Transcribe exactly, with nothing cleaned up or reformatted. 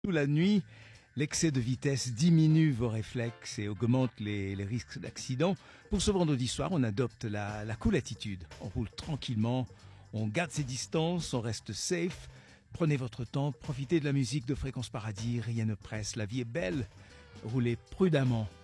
La nuit, l'excès de vitesse diminue vos réflexes et augmente les, les risques d'accident. Pour ce vendredi soir, on adopte la, la cool attitude. On roule tranquillement, on garde ses distances, on reste safe. Prenez votre temps, profitez de la musique de Fréquence Paradis, rien ne presse, la vie est belle. Roulez prudemment.